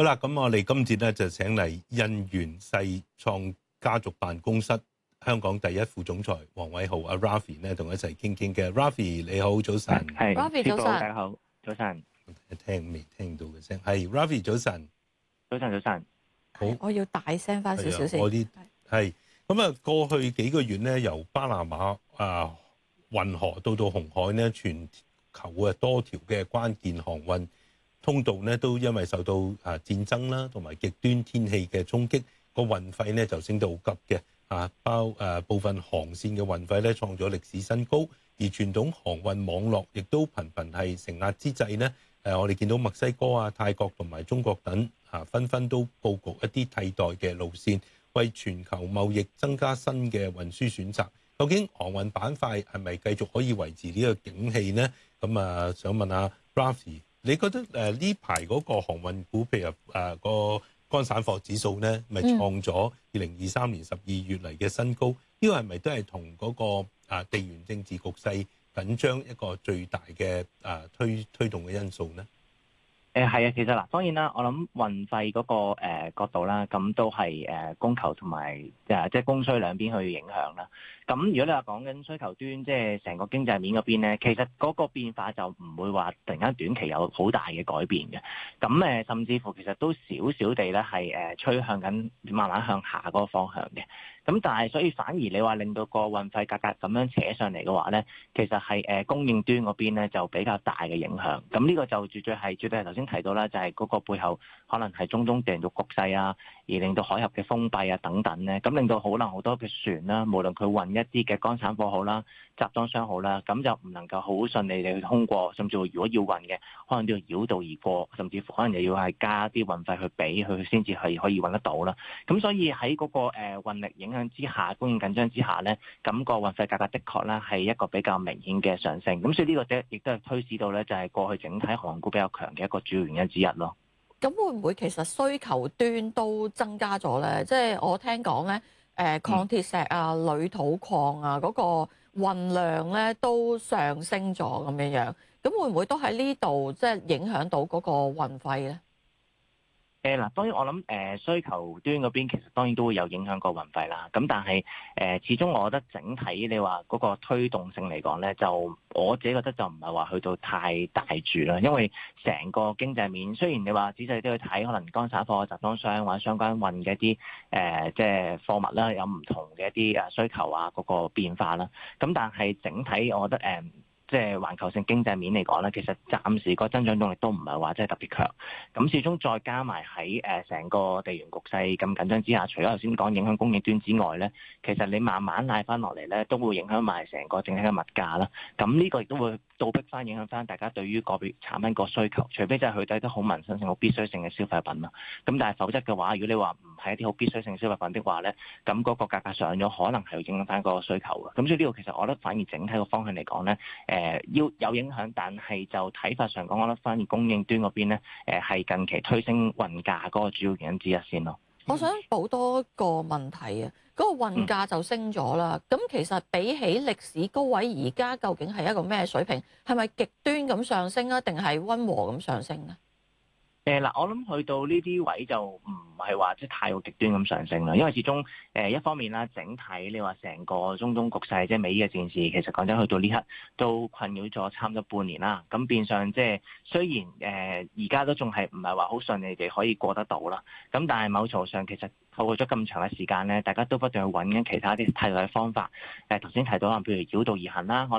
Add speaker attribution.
Speaker 1: 好啦，咁我哋今節咧就請嚟印源世創家族辦公室香港第一副總裁黃偉豪阿 Raffy 咧，同我一齊傾傾嘅。Raffy 你好，早晨。
Speaker 2: 係
Speaker 3: Raffy 早晨，
Speaker 2: 大家好，早晨。
Speaker 1: 未聽到嘅聲，係 Raffy 早晨。
Speaker 2: 早晨。
Speaker 1: 好，
Speaker 3: 我要大聲翻少少先。
Speaker 1: 我啲係咁啊，過去幾個月咧，由巴拿馬運河到紅海咧，全球嘅多條嘅關鍵航運通道咧，都因為受到戰爭啦，同埋極端天氣嘅衝擊，個運費咧就升到好急嘅部分航線嘅運費咧創咗歷史新高，而傳統航運網絡亦都頻係承壓之際咧，我哋見到墨西哥泰國同埋中國等紛紛都佈局一啲替代嘅路線，為全球貿易增加新嘅運輸選擇。究竟航運板塊係咪繼續可以維持呢個景氣呢？咁想問下 Raffy， 你覺得呢排嗰個航運股，譬如個乾散貨指數呢，咪創咗2023年12月嚟嘅新高？呢個係咪都係同嗰個地緣政治局勢緊張一個最大嘅推動嘅因素呢？
Speaker 2: 係啊，其實嗱，當然啦，我諗運費嗰個角度啦，咁都係供求同埋即係供需兩邊去影響啦。咁如果你話講緊需求端，即係成個經濟面嗰邊咧，其實嗰個變化就唔會話突然間短期有好大嘅改變嘅。咁甚至乎其實都少少地咧係趨向緊慢慢向下嗰個方向嘅。咁但係所以反而你話令到個運費價格咁樣扯上嚟嘅話咧，其實係供應端嗰邊咧就比較大嘅影響。咁呢個就絕對係頭先提到啦，就係嗰個背後可能係中東地緣局勢而令到海峽嘅封閉等等咧，咁令到可能好多嘅船啦，無論佢運一啲嘅乾散貨好啦、集裝箱好啦，咁就唔能夠好順利地去通過，甚至乎如果要運嘅，可能都要繞道而過，甚至乎可能又要係加啲運費去俾佢先至係可以運得到啦。咁所以喺嗰個運力影響之下、供應緊張之下咧，咁個運費價格的確咧係一個比較明顯嘅上升。咁所以呢個亦都係推使到咧，就係過去整體航運股比較強嘅一個主要原因之一咯。
Speaker 3: 咁會唔會其實需求端都增加咗咧？即係我聽講咧，礦鐵石鋁土礦嗰個運量咧都上升咗咁樣，咁會唔會都喺呢度即係影響到嗰個運費咧？
Speaker 2: 嗱，當然我諗需求端嗰邊其實當然都會有影響個運費啦。咁但係始終我覺得整體你話嗰個推動性嚟講咧，就我自己覺得就唔係話去到太大住啦。因為成個經濟面雖然你話仔細都去睇，可能乾散貨、集裝箱或者相關運嘅一啲即係貨物啦，有唔同嘅一啲需求嗰個變化啦。咁但係整體我覺得即係環球性經濟面嚟講咧，其實暫時個增長動力都唔係話真係特別強。咁始終再加埋喺成個地緣局勢咁緊張之下，除咗頭先講影響供應端之外咧，其實你慢慢拉翻落嚟咧，都會影響埋成個整體嘅物價啦。咁呢個亦都會倒逼翻影響翻大家對於個別產品個需求，除非真係去睇得好民生性、好必須性嘅消費品啦。咁但係否則嘅話，如果你話唔係一啲好必須性消費品的話咧，咁嗰個價格上咗，可能係會影響翻個需求嘅。咁所以呢個其實我覺得反而整體個方向嚟講咧，要有影響，但係就睇法上講，我覺得反而供應端嗰邊咧，係近期推升運價嗰個主要原因之一先咯。
Speaker 3: 我想補多個問題嗰個運價就升咗啦。咁其實比起歷史高位，而家究竟係一個咩水平？係咪極端咁上升啊，定係溫和咁上升呢？
Speaker 2: 嗱，我諗去到呢啲位就唔係話即係太過極端咁上升啦，因為始終一方面啦，整體你話成個中東局勢即係美伊嘅戰事，其實講真去到呢刻都困擾咗差唔多半年啦。咁變相即係雖然而家都仲係唔係話好順利地可以過得到啦，咁但係某程度上其實透過咗咁長嘅時間咧，大家都不斷去揾緊其他啲替代嘅方法。頭先提到譬如繞道而行啦，